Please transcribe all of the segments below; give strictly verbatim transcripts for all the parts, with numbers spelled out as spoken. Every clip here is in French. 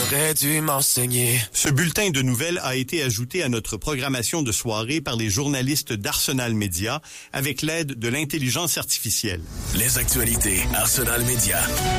T'aurais dû m'enseigner. Ce bulletin de nouvelles a été ajouté à notre programmation de soirée par les journalistes d'Arsenal Média avec l'aide de l'intelligence artificielle. Les actualités Arsenal Média.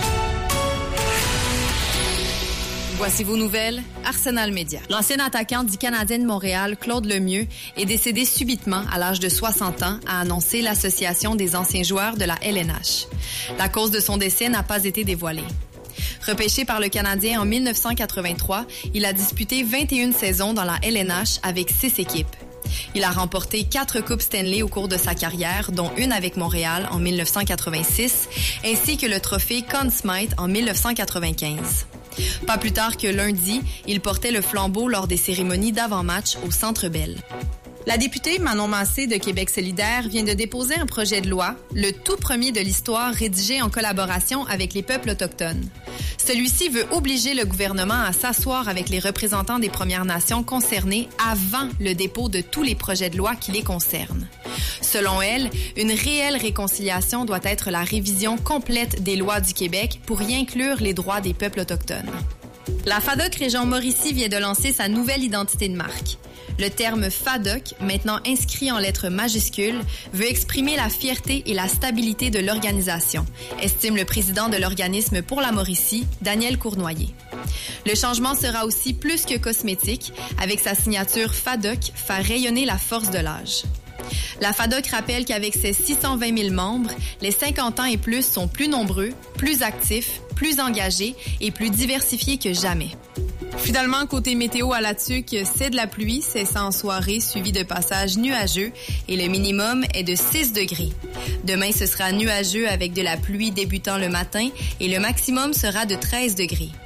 Voici vos nouvelles, Arsenal Média. L'ancien attaquant du Canadien de Montréal, Claude Lemieux, est décédé subitement à l'âge de soixante ans, a annoncé l'Association des anciens joueurs de la L N H. La cause de son décès n'a pas été dévoilée. Repêché par le Canadien en dix-neuf cent quatre-vingt-trois, il a disputé vingt et une saisons dans la L N H avec six équipes. Il a remporté quatre Coupes Stanley au cours de sa carrière, dont une avec Montréal en dix-neuf cent quatre-vingt-six, ainsi que le trophée Conn Smythe en dix-neuf cent quatre-vingt-quinze. Pas plus tard que lundi, il portait le flambeau lors des cérémonies d'avant-match au Centre Bell. La députée Manon Massé de Québec solidaire vient de déposer un projet de loi, le tout premier de l'histoire rédigé en collaboration avec les peuples autochtones. Celui-ci veut obliger le gouvernement à s'asseoir avec les représentants des Premières Nations concernées avant le dépôt de tous les projets de loi qui les concernent. Selon elle, une réelle réconciliation doit être la révision complète des lois du Québec pour y inclure les droits des peuples autochtones. La FADOC Région Mauricie vient de lancer sa nouvelle identité de marque. Le terme FADOC, maintenant inscrit en lettres majuscules, veut exprimer la fierté et la stabilité de l'organisation, estime le président de l'organisme pour la Mauricie, Daniel Cournoyer. Le changement sera aussi plus que cosmétique, avec sa signature FADOC faire rayonner la force de l'âge. La FADOC rappelle qu'avec ses six cent vingt mille membres, les cinquante ans et plus sont plus nombreux, plus actifs, plus engagés et plus diversifiés que jamais. Finalement, côté météo à la Tuque, c'est de la pluie, cessant en soirée, suivi de passages nuageux et le minimum est de six degrés. Demain, ce sera nuageux avec de la pluie débutant le matin et le maximum sera de treize degrés.